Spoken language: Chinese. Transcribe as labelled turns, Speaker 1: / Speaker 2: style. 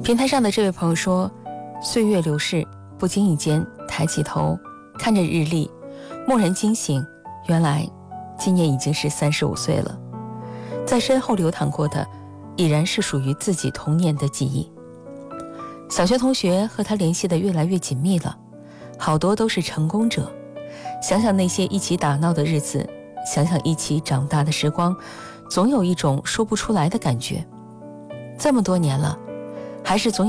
Speaker 1: 平台上的这位朋友说，岁月流逝，不经意间抬起头看着日历，蓦然惊醒，原来今年已经是35岁了。在身后流淌过的已然是属于自己童年的记忆。小学同学和他联系得越来越紧密了，好多都是成功者。想想那些一起打闹的日子，想想一起长大的时光，总有一种说不出来的感觉。这么多年了，还是总